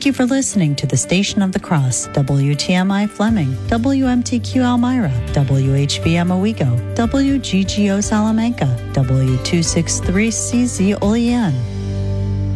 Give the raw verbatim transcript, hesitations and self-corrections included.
Thank you for listening to the Station of the Cross, W T M I Fleming, W M T Q Elmira, W H V M Owego, W G G O Salamanca, W two sixty-three C Z Olean,